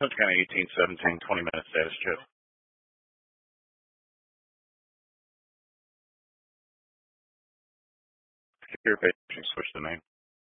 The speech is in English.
Hunter County 1817, 20-minute status check. Secure patient, switch the name.